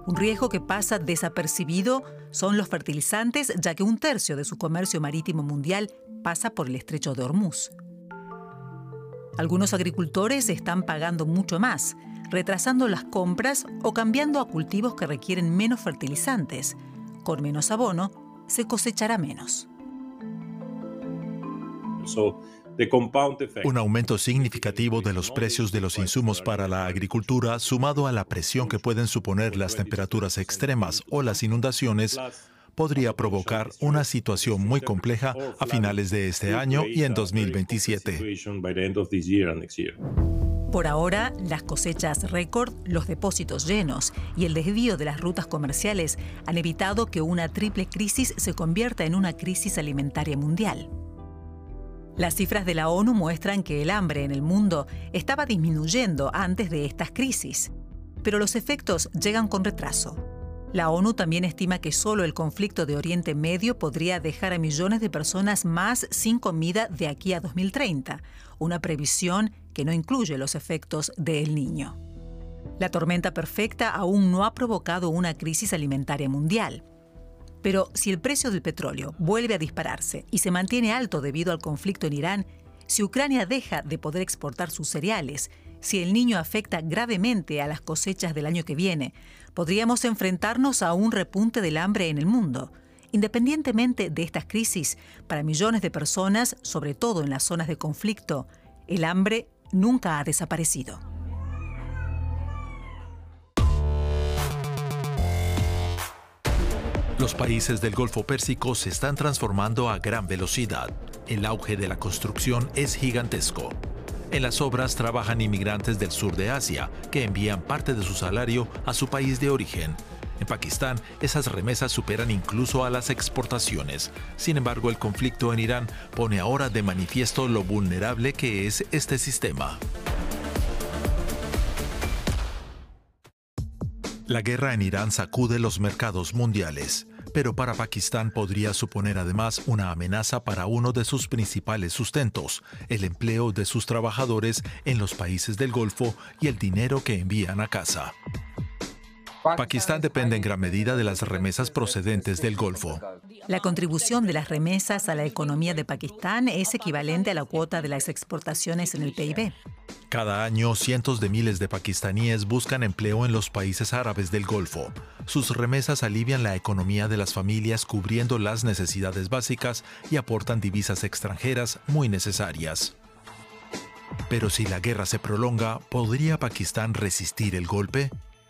Un riesgo que pasa desapercibido son los fertilizantes, ya que un tercio de su comercio marítimo mundial pasa por el estrecho de Hormuz. Algunos agricultores están pagando mucho más, retrasando las compras o cambiando a cultivos que requieren menos fertilizantes. Con menos abono, se cosechará menos. Un aumento significativo de los precios de los insumos para la agricultura, sumado a la presión que pueden suponer las temperaturas extremas o las inundaciones, podría provocar una situación muy compleja a finales de este año y en 2027. Por ahora, las cosechas récord, los depósitos llenos y el desvío de las rutas comerciales han evitado que una triple crisis se convierta en una crisis alimentaria mundial. Las cifras de la ONU muestran que el hambre en el mundo estaba disminuyendo antes de estas crisis, pero los efectos llegan con retraso. La ONU también estima que solo el conflicto de Oriente Medio podría dejar a millones de personas más sin comida de aquí a 2030, una previsión que no incluye los efectos de El Niño. La tormenta perfecta aún no ha provocado una crisis alimentaria mundial. Pero si el precio del petróleo vuelve a dispararse y se mantiene alto debido al conflicto en Irán, si Ucrania deja de poder exportar sus cereales, si El Niño afecta gravemente a las cosechas del año que viene, podríamos enfrentarnos a un repunte del hambre en el mundo. Independientemente de estas crisis, para millones de personas, sobre todo en las zonas de conflicto, el hambre nunca ha desaparecido. Los países del Golfo Pérsico se están transformando a gran velocidad. El auge de la construcción es gigantesco. En las obras trabajan inmigrantes del sur de Asia, que envían parte de su salario a su país de origen. En Pakistán, esas remesas superan incluso a las exportaciones. Sin embargo, el conflicto en Irán pone ahora de manifiesto lo vulnerable que es este sistema. La guerra en Irán sacude los mercados mundiales, pero para Pakistán podría suponer además una amenaza para uno de sus principales sustentos, el empleo de sus trabajadores en los países del Golfo y el dinero que envían a casa. Pakistán depende en gran medida de las remesas procedentes del Golfo. La contribución de las remesas a la economía de Pakistán es equivalente a la cuota de las exportaciones en el PIB. Cada año, cientos de miles de pakistaníes buscan empleo en los países árabes del Golfo. Sus remesas alivian la economía de las familias cubriendo las necesidades básicas y aportan divisas extranjeras muy necesarias. Pero si la guerra se prolonga, ¿podría Pakistán resistir el golpe?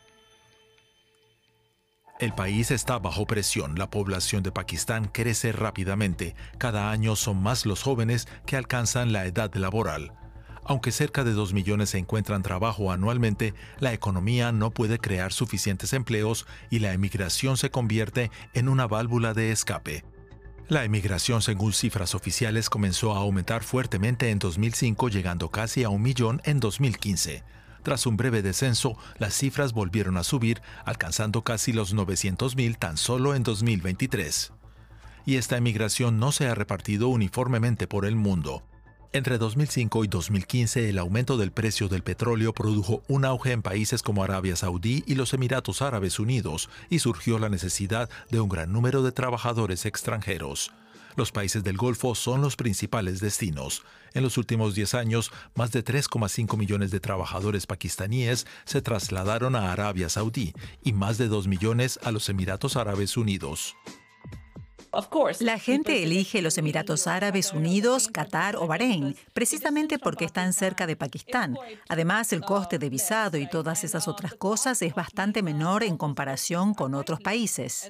El país está bajo presión. La población de Pakistán crece rápidamente. Cada año son más los jóvenes que alcanzan la edad laboral. Aunque cerca de 2 millones se encuentran trabajo anualmente, la economía no puede crear suficientes empleos y la emigración se convierte en una válvula de escape. La emigración, según cifras oficiales, comenzó a aumentar fuertemente en 2005, llegando casi a 1 millón en 2015. Tras un breve descenso, las cifras volvieron a subir, alcanzando casi los 900.000 tan solo en 2023. Y esta emigración no se ha repartido uniformemente por el mundo. Entre 2005 y 2015, el aumento del precio del petróleo produjo un auge en países como Arabia Saudí y los Emiratos Árabes Unidos, y surgió la necesidad de un gran número de trabajadores extranjeros. Los países del Golfo son los principales destinos. En los últimos 10 años, más de 3,5 millones de trabajadores pakistaníes se trasladaron a Arabia Saudí y más de 2 millones a los Emiratos Árabes Unidos. La gente elige los Emiratos Árabes Unidos, Qatar o Bahrein, precisamente porque están cerca de Pakistán. Además, el coste de visado y todas esas otras cosas es bastante menor en comparación con otros países.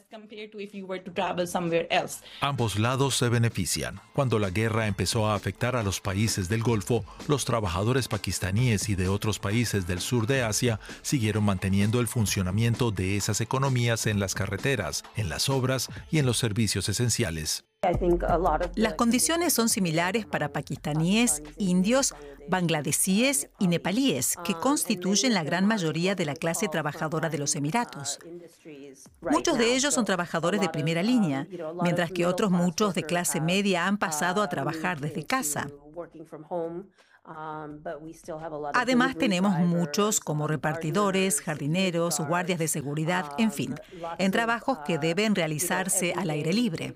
Ambos lados se benefician. Cuando la guerra empezó a afectar a los países del Golfo, los trabajadores pakistaníes y de otros países del sur de Asia siguieron manteniendo el funcionamiento de esas economías en las carreteras, en las obras y en los servicios esenciales. Las condiciones son similares para pakistaníes, indios, bangladesíes y nepalíes, que constituyen la gran mayoría de la clase trabajadora de los Emiratos. Muchos de ellos son trabajadores de primera línea, mientras que otros muchos de clase media han pasado a trabajar desde casa. Además, tenemos muchos como repartidores, jardineros, guardias de seguridad, en fin, en trabajos que deben realizarse al aire libre.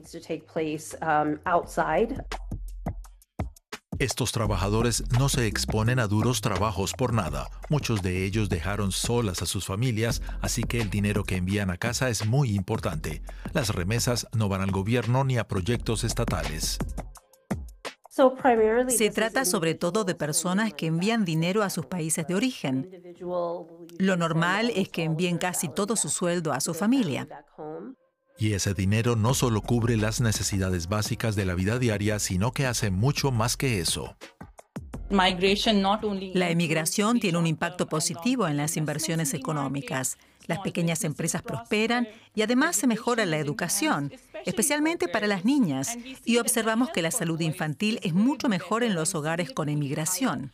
Estos trabajadores no se exponen a duros trabajos por nada. Muchos de ellos dejaron solas a sus familias, así que el dinero que envían a casa es muy importante. Las remesas no van al gobierno ni a proyectos estatales. Se trata sobre todo de personas que envían dinero a sus países de origen. Lo normal es que envíen casi todo su sueldo a su familia. Y ese dinero no solo cubre las necesidades básicas de la vida diaria, sino que hace mucho más que eso. La emigración tiene un impacto positivo en las inversiones económicas. Las pequeñas empresas prosperan y además se mejora la educación, especialmente para las niñas, y observamos que la salud infantil es mucho mejor en los hogares con emigración.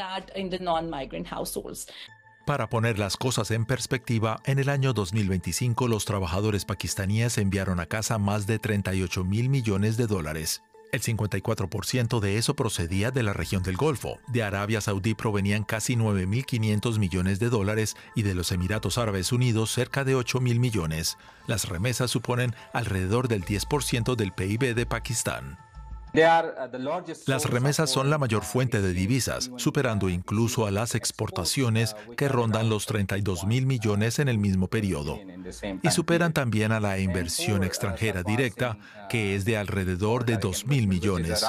Para poner las cosas en perspectiva, en el año 2025 los trabajadores pakistaníes enviaron a casa más de 38.000 millones de dólares. El 54% de eso procedía de la región del Golfo. De Arabia Saudí provenían casi 9.500 millones de dólares y de los Emiratos Árabes Unidos cerca de 8.000 millones. Las remesas suponen alrededor del 10% del PIB de Pakistán. Las remesas son la mayor fuente de divisas, superando incluso a las exportaciones que rondan los 32.000 millones en el mismo periodo. Y superan también a la inversión extranjera directa, que es de alrededor de 2.000 millones.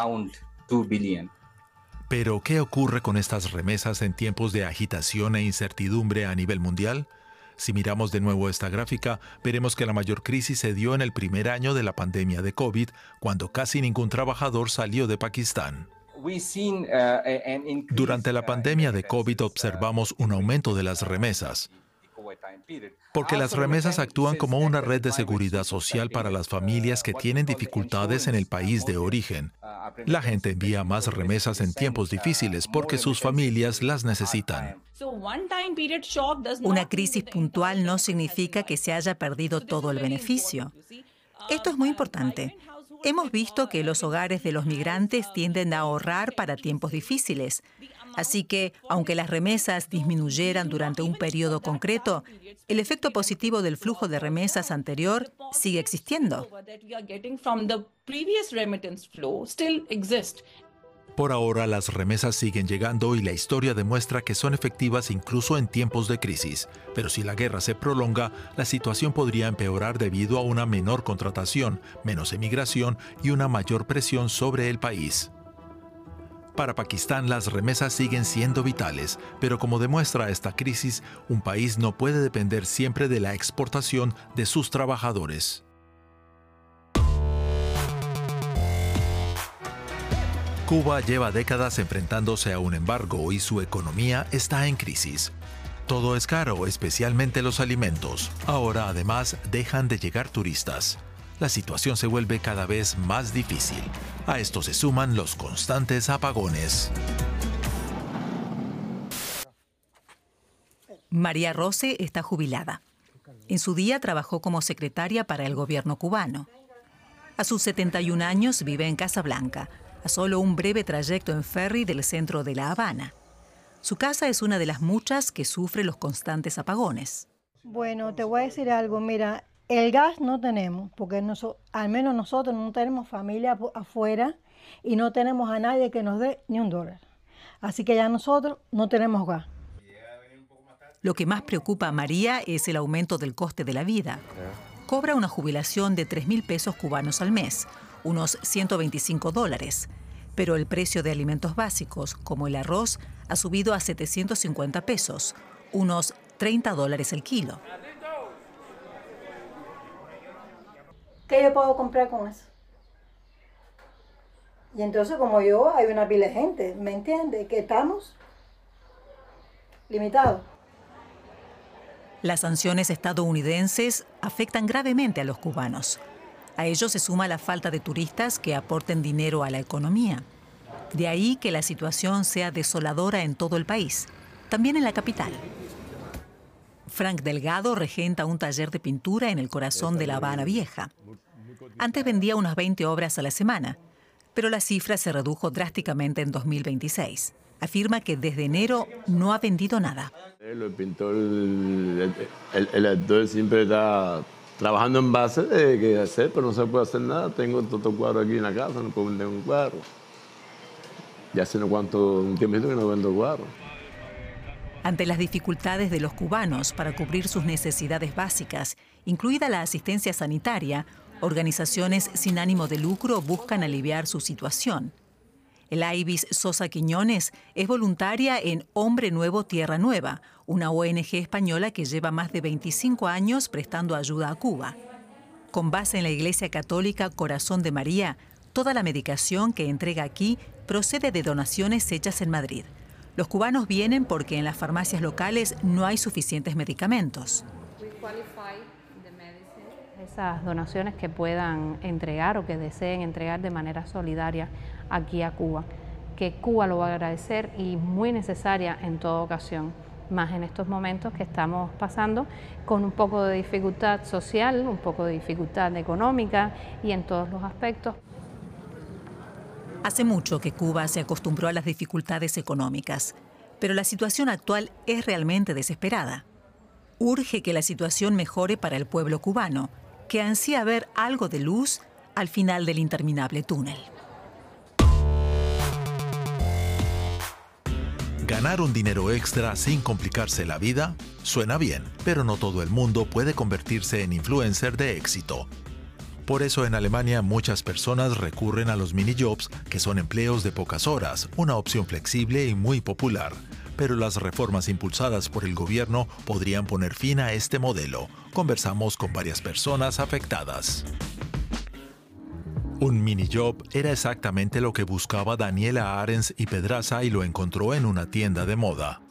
Pero, ¿qué ocurre con estas remesas en tiempos de agitación e incertidumbre a nivel mundial? Si miramos de nuevo esta gráfica, veremos que la mayor crisis se dio en el primer año de la pandemia de COVID, cuando casi ningún trabajador salió de Pakistán. Durante la pandemia de COVID observamos un aumento de las remesas, porque las remesas actúan como una red de seguridad social para las familias que tienen dificultades en el país de origen. La gente envía más remesas en tiempos difíciles porque sus familias las necesitan. Una crisis puntual no significa que se haya perdido todo el beneficio. Esto es muy importante. Hemos visto que los hogares de los migrantes tienden a ahorrar para tiempos difíciles. Así que, aunque las remesas disminuyeran durante un periodo concreto, el efecto positivo del flujo de remesas anterior sigue existiendo. Por ahora, las remesas siguen llegando y la historia demuestra que son efectivas incluso en tiempos de crisis. Pero si la guerra se prolonga, la situación podría empeorar debido a una menor contratación, menos emigración y una mayor presión sobre el país. Para Pakistán, las remesas siguen siendo vitales, pero como demuestra esta crisis, un país no puede depender siempre de la exportación de sus trabajadores. Cuba lleva décadas enfrentándose a un embargo y su economía está en crisis. Todo es caro, especialmente los alimentos. Ahora, además, dejan de llegar turistas. La situación se vuelve cada vez más difícil. A esto se suman los constantes apagones. María Rose está jubilada. En su día trabajó como secretaria para el gobierno cubano. A sus 71 años vive en Casablanca, a solo un breve trayecto en ferry del centro de La Habana. Su casa es una de las muchas que sufre los constantes apagones. Bueno, te voy a decir algo, mira, el gas no tenemos, porque al menos nosotros no tenemos familia afuera y no tenemos a nadie que nos dé ni $1. Así que ya nosotros no tenemos gas. Lo que más preocupa a María es el aumento del coste de la vida. Cobra una jubilación de 3.000 pesos cubanos al mes, unos $125, pero el precio de alimentos básicos, como el arroz, ha subido a 750 pesos, unos $30 el kilo. ¿Qué yo puedo comprar con eso? Y entonces, como yo, hay una pila de gente, ¿me entiende? Que estamos limitados. Las sanciones estadounidenses afectan gravemente a los cubanos. A ello se suma la falta de turistas que aporten dinero a la economía. De ahí que la situación sea desoladora en todo el país, también en la capital. Frank Delgado regenta un taller de pintura en el corazón de La Habana Vieja. Antes vendía unas 20 obras a la semana, Pero la cifra se redujo drásticamente en 2026. Afirma que desde enero no ha vendido nada. El pintor, el actor siempre está trabajando en base de qué hacer, pero no se puede hacer nada. Tengo todo cuadro aquí en la casa, no puedo vender un cuadro. Ya hace un tiempito que no vendo cuadros. Ante las dificultades de los cubanos para cubrir sus necesidades básicas, incluida la asistencia sanitaria, organizaciones sin ánimo de lucro buscan aliviar su situación. El Ibis Sosa Quiñones es voluntaria en Hombre Nuevo, Tierra Nueva, una ONG española que lleva más de 25 años prestando ayuda a Cuba. Con base en la Iglesia Católica Corazón de María, toda la medicación que entrega aquí procede de donaciones hechas en Madrid. Los cubanos vienen porque en las farmacias locales no hay suficientes medicamentos. Esas donaciones que puedan entregar o que deseen entregar de manera solidaria aquí a Cuba, que Cuba lo va a agradecer y muy necesaria en toda ocasión, más en estos momentos que estamos pasando con un poco de dificultad social, un poco de dificultad económica y en todos los aspectos. Hace mucho que Cuba se acostumbró a las dificultades económicas, pero la situación actual es realmente desesperada. Urge que la situación mejore para el pueblo cubano, que ansía ver algo de luz al final del interminable túnel. Ganar un dinero extra sin complicarse la vida suena bien, pero no todo el mundo puede convertirse en influencer de éxito. Por eso en Alemania muchas personas recurren a los mini-jobs, que son empleos de pocas horas, una opción flexible y muy popular. Pero las reformas impulsadas por el gobierno podrían poner fin a este modelo. Conversamos con varias personas afectadas. Un mini-job era exactamente lo que buscaba Daniela Arens y Pedraza y lo encontró en una tienda de moda.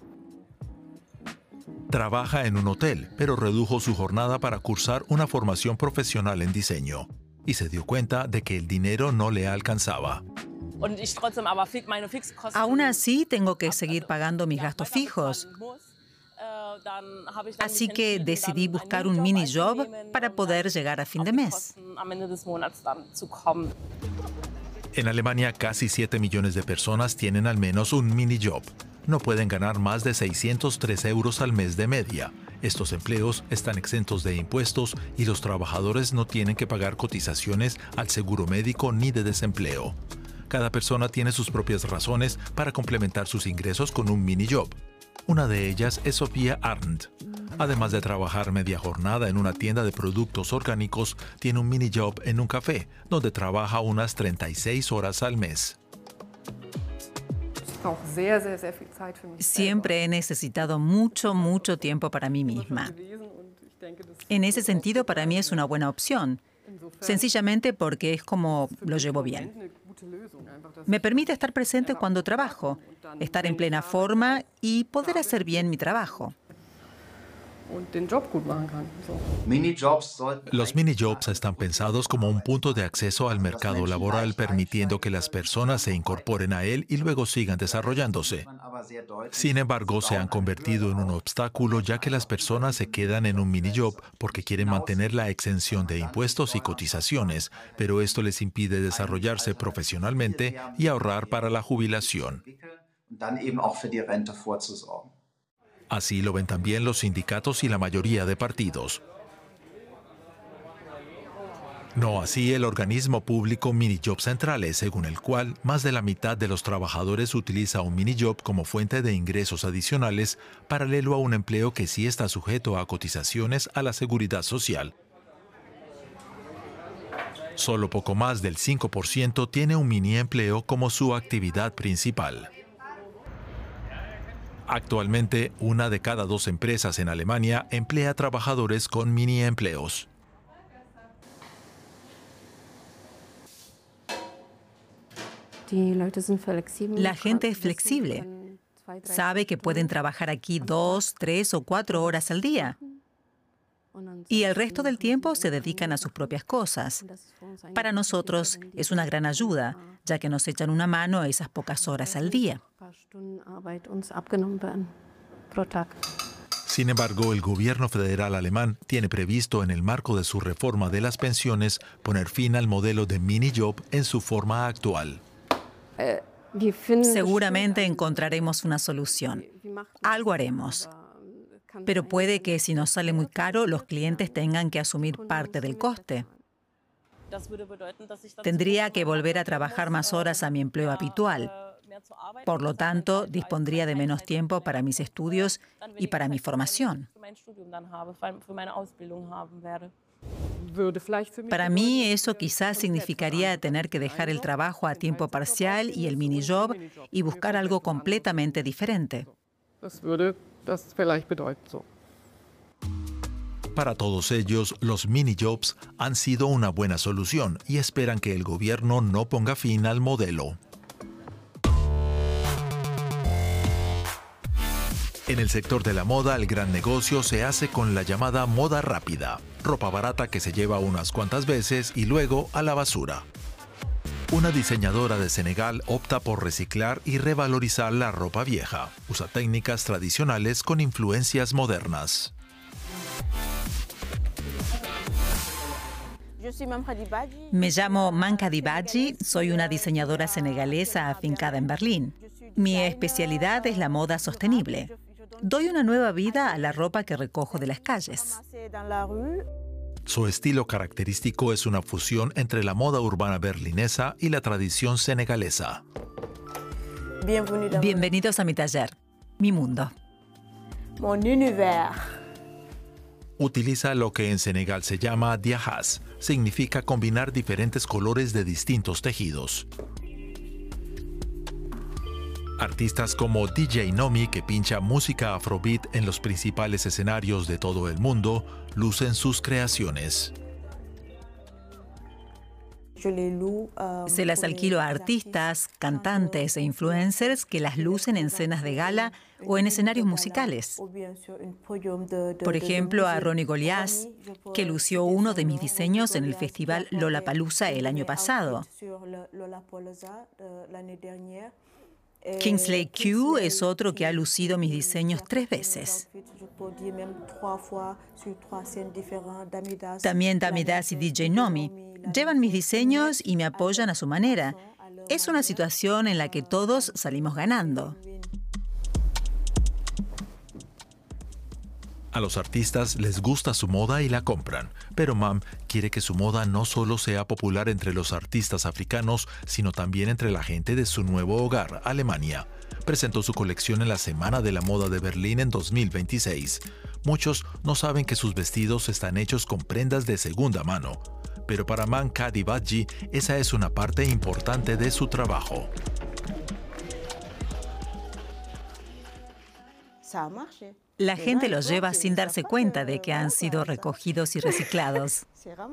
Trabaja en un hotel, pero redujo su jornada para cursar una formación profesional en diseño. Y se dio cuenta de que el dinero no le alcanzaba. Aún así, tengo que seguir pagando mis gastos fijos. Así que decidí buscar un mini job para poder llegar a fin de mes. En Alemania, casi 7 millones de personas tienen al menos un mini job. No pueden ganar más de 603 euros al mes de media. Estos empleos están exentos de impuestos y los trabajadores no tienen que pagar cotizaciones al seguro médico ni de desempleo. Cada persona tiene sus propias razones para complementar sus ingresos con un mini job. Una de ellas es Sofía Arndt. Además de trabajar media jornada en una tienda de productos orgánicos, tiene un mini job en un café, donde trabaja unas 36 horas al mes. Siempre he necesitado mucho tiempo para mí misma. En ese sentido, para mí es una buena opción, sencillamente porque es como lo llevo bien. Me permite estar presente cuando trabajo, estar en plena forma y poder hacer bien mi trabajo. Los mini-jobs están pensados como un punto de acceso al mercado laboral, permitiendo que las personas se incorporen a él y luego sigan desarrollándose. Sin embargo, se han convertido en un obstáculo, ya que las personas se quedan en un mini-job porque quieren mantener la exención de impuestos y cotizaciones, pero esto les impide desarrollarse profesionalmente y ahorrar para la jubilación. Así lo ven también los sindicatos y la mayoría de partidos. No así el organismo público Minijob Centrales, según el cual más de la mitad de los trabajadores utiliza un minijob como fuente de ingresos adicionales, paralelo a un empleo que sí está sujeto a cotizaciones a la seguridad social. Solo poco más del 5% tiene un mini empleo como su actividad principal. Actualmente, 1 de cada 2 empresas en Alemania emplea trabajadores con mini empleos. La gente es flexible. Sabe que pueden trabajar aquí 2, 3 o 4 horas al día. Y el resto del tiempo se dedican a sus propias cosas. Para nosotros es una gran ayuda, ya que nos echan una mano esas pocas horas al día. Sin embargo, el gobierno federal alemán tiene previsto en el marco de su reforma de las pensiones poner fin al modelo de mini-job en su forma actual. Seguramente encontraremos una solución. Algo haremos. Pero puede que si nos sale muy caro, los clientes tengan que asumir parte del coste. Tendría que volver a trabajar más horas a mi empleo habitual. Por lo tanto, dispondría de menos tiempo para mis estudios y para mi formación. Para mí, eso quizás significaría tener que dejar el trabajo a tiempo parcial y el mini-job y buscar algo completamente diferente. Para todos ellos, los mini-jobs han sido una buena solución y esperan que el gobierno no ponga fin al modelo. En el sector de la moda, el gran negocio se hace con la llamada moda rápida, ropa barata que se lleva unas cuantas veces y luego a la basura. Una diseñadora de Senegal opta por reciclar y revalorizar la ropa vieja. Usa técnicas tradicionales con influencias modernas. Me llamo Mankadi Badji, soy una diseñadora senegalesa afincada en Berlín. Mi especialidad es la moda sostenible. Doy una nueva vida a la ropa que recojo de las calles. Su estilo característico es una fusión entre la moda urbana berlinesa y la tradición senegalesa. Bienvenidos a mi taller, mi mundo. Utiliza lo que en Senegal se llama diajas, significa combinar diferentes colores de distintos tejidos. Artistas como DJ Nomi, que pincha música afrobeat en los principales escenarios de todo el mundo, lucen sus creaciones. Se las alquilo a artistas, cantantes e influencers que las lucen en cenas de gala o en escenarios musicales. Por ejemplo, a Ronnie Goliath, que lució uno de mis diseños en el festival Lollapalooza el año pasado. Kingsley Q es otro que ha lucido mis diseños 3 veces. También Damidas y DJ Nomi llevan mis diseños y me apoyan a su manera. Es una situación en la que todos salimos ganando. A los artistas les gusta su moda y la compran, pero Mam quiere que su moda no solo sea popular entre los artistas africanos, sino también entre la gente de su nuevo hogar, Alemania. Presentó su colección en la Semana de la Moda de Berlín en 2026. Muchos no saben que sus vestidos están hechos con prendas de segunda mano, pero para Mankadi Badji esa es una parte importante de su trabajo. La gente los lleva sin darse cuenta de que han sido recogidos y reciclados.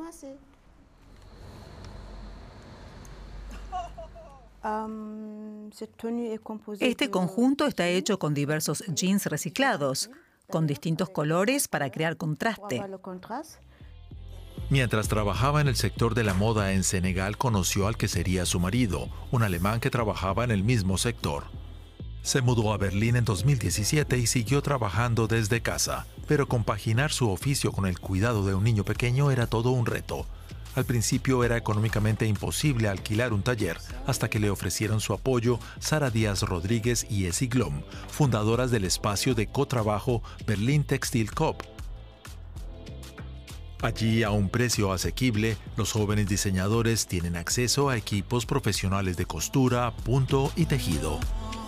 Este conjunto está hecho con diversos jeans reciclados, con distintos colores para crear contraste. Mientras trabajaba en el sector de la moda en Senegal, conoció al que sería su marido, un alemán que trabajaba en el mismo sector. Se mudó a Berlín en 2017 y siguió trabajando desde casa, pero compaginar su oficio con el cuidado de un niño pequeño era todo un reto. Al principio era económicamente imposible alquilar un taller, hasta que le ofrecieron su apoyo Sara Díaz Rodríguez y Essie Glom, fundadoras del espacio de cotrabajo Berlin Textile Coop. Allí, a un precio asequible, los jóvenes diseñadores tienen acceso a equipos profesionales de costura, punto y tejido.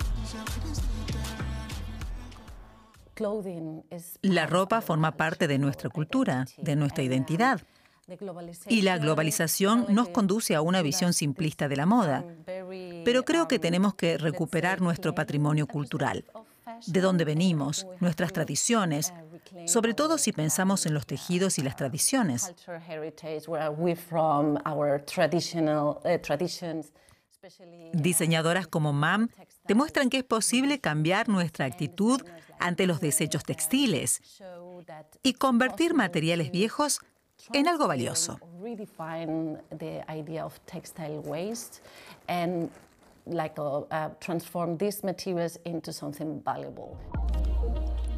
La ropa forma parte de nuestra cultura, de nuestra identidad. Y la globalización nos conduce a una visión simplista de la moda. Pero creo que tenemos que recuperar nuestro patrimonio cultural, de dónde venimos, nuestras tradiciones, sobre todo si pensamos en los tejidos y las tradiciones. Diseñadoras como Mam demuestran que es posible cambiar nuestra actitud ante los desechos textiles y convertir materiales viejos en algo valioso.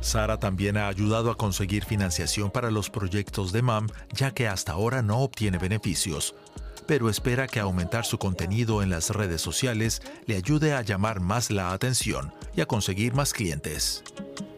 Sara también ha ayudado a conseguir financiación para los proyectos de MAM, ya que hasta ahora no obtiene beneficios, pero espera que aumentar su contenido en las redes sociales le ayude a llamar más la atención y a conseguir más clientes.